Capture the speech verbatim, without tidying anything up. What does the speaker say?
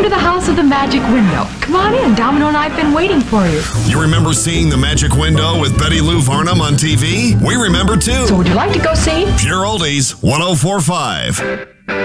to the House of the Magic Window. Come on in. Domino and I have been waiting for you. You remember seeing The Magic Window with Betty Lou Varnum on T V? We remember too. So would you like to go see? Pure Oldies, one oh four point five.